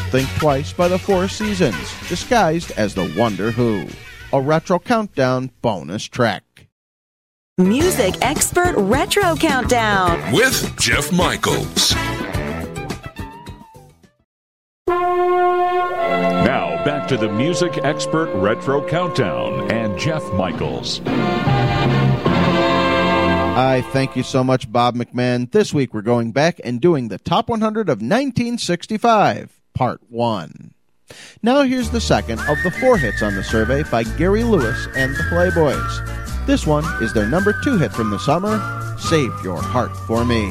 Think Twice by the Four Seasons, disguised as the Wonder Who. A Retro Countdown bonus track. Music Expert Retro Countdown with Jeff Michaels. Now, back to the Music Expert Retro Countdown and Jeff Michaels. I thank you so much, Bob McMahon. This week we're going back and doing the Top 100 of 1965, Part 1. Now here's the second of the 4 hits on the survey by Gary Lewis and the Playboys. This one is their number 2 hit from the summer, Save Your Heart for Me.